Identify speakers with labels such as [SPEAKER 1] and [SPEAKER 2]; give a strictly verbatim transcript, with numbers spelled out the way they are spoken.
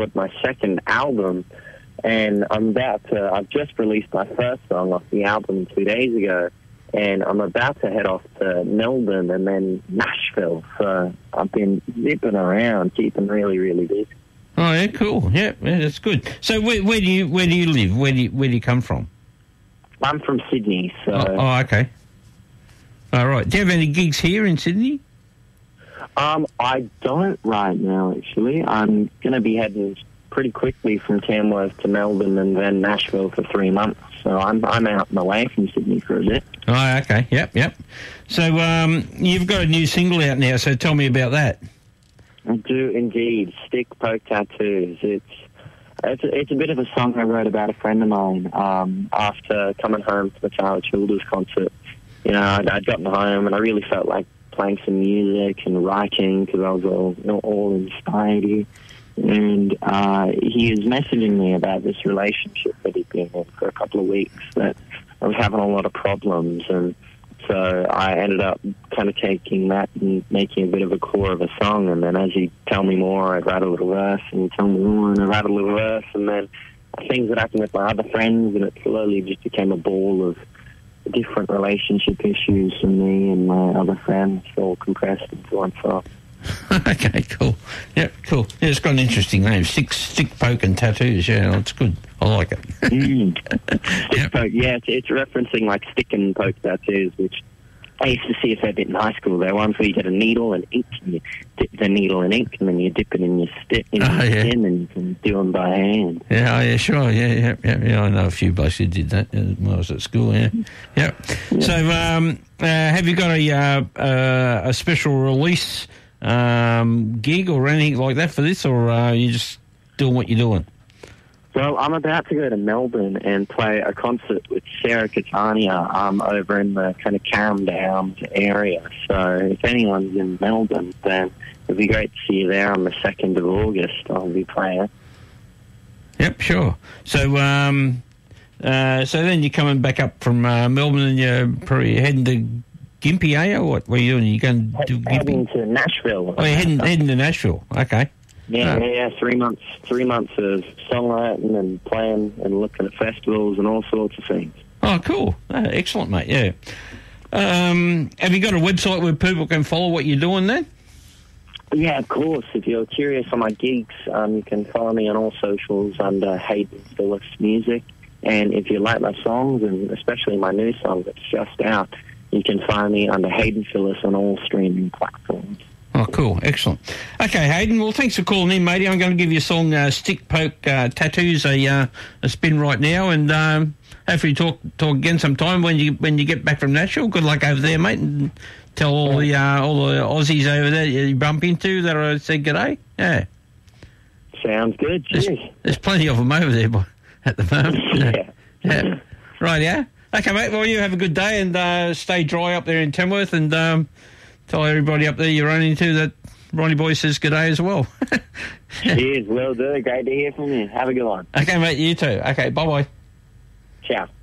[SPEAKER 1] with my second album, and I'm about to, I've just released my first song off the album two days ago, and I'm about to head off to Melbourne and then Nashville. So I've been zipping around, keeping really, really busy.
[SPEAKER 2] Oh, yeah, cool. Yeah, yeah, that's good. So where, where do you where do you live? Where do you, where do you come from?
[SPEAKER 1] I'm from Sydney, so...
[SPEAKER 2] Oh, oh, okay. All right. Do you have any gigs here in Sydney?
[SPEAKER 1] Um, I don't right now, actually. I'm going to be heading pretty quickly from Tamworth to Melbourne and then Nashville for three months. So I'm I'm out and away from Sydney for a bit.
[SPEAKER 2] Oh, okay. Yep, yep. So um, you've got a new single out now, so tell me about that.
[SPEAKER 1] I do indeed. Stick, Poke, Tattoos. It's it's a, it's a bit of a song I wrote about a friend of mine um, after coming home from the Tyler Childers concert. You know, I'd, I'd gotten home and I really felt like playing some music and writing because I was all, you know, all inspired. And uh, he was messaging me about this relationship that he'd been in for a couple of weeks, that I was having a lot of problems. And so I ended up kind of taking that and making a bit of a core of a song. And then as he'd tell me more, I'd write a little verse, and he'd tell me more, and I'd write a little verse. And then things would happen with my other friends, and it slowly just became a ball of different relationship issues for me and my other friends, all compressed into one song.
[SPEAKER 2] Okay, cool. Yep, cool. Yeah, it's got an interesting name. Stick, stick, poke, and tattoos. Yeah, that's good. I like it.
[SPEAKER 1] mm. Stick, yep. Poke. Yeah, it's, it's referencing like stick and poke tattoos, which I used to see a fair bit in high school. They're ones where you get a needle and ink, and you dip the needle in ink, and then you dip it in your stick, in
[SPEAKER 2] oh,
[SPEAKER 1] your
[SPEAKER 2] yeah.
[SPEAKER 1] skin, and you can do them by hand.
[SPEAKER 2] Yeah, oh, yeah, sure. Yeah, yeah, yeah, yeah. I know a few blokes who did that when I was at school. Yeah, yep. Yeah. So, um, uh, have you got a uh, uh, a special release um, gig or anything like that for this, or uh, are you just doing what you're doing?
[SPEAKER 1] Well, I'm about to go to Melbourne and play a concert with Sarah Catania um, over in the kind of Carrum Downs area. So if anyone's in Melbourne, then it'd be great to see you there on the second of August. I'll be playing.
[SPEAKER 2] Yep, sure. So, um, uh, so then you're coming back up from uh, Melbourne and you're probably heading to Gympie, are you? Or what? What are you doing? Are you going to do Gympie?
[SPEAKER 1] Heading to Nashville.
[SPEAKER 2] Oh, you're heading, heading to Nashville. Okay.
[SPEAKER 1] Yeah,
[SPEAKER 2] oh.
[SPEAKER 1] yeah, yeah, three months, three months of songwriting and playing and looking at festivals and all sorts of things.
[SPEAKER 2] Oh, cool. Uh, excellent, mate, yeah. Um, have you got a website where people can follow what you're doing then?
[SPEAKER 1] Yeah, of course. If you're curious on my gigs, um, you can follow me on all socials under Hayden Phillips Music. And if you like my songs, and especially my new song that's just out, you can find me under Hayden Phillips on all streaming platforms.
[SPEAKER 2] Oh, cool. Excellent. Okay, Hayden, well, thanks for calling in, matey. I'm going to give you a song, uh, Stick, Poke, uh, Tattoos, a, uh, a spin right now, and um, hopefully talk talk again sometime when you when you get back from Nashville. Good luck over there, mate, and tell all the uh, all the Aussies over there you bump into that I said g'day. Yeah.
[SPEAKER 1] Sounds good. Cheers.
[SPEAKER 2] There's, there's plenty of them over there boy, at the moment.
[SPEAKER 1] yeah.
[SPEAKER 2] yeah. Right, yeah? Okay, mate, well, you have a good day and uh, stay dry up there in Tamworth, and um, tell everybody up there you run into that Ronnie Boy says good day as well.
[SPEAKER 1] Cheers, will do. Great to hear from you. Have a good one.
[SPEAKER 2] Okay, mate, you too. Okay, bye-bye.
[SPEAKER 1] Ciao.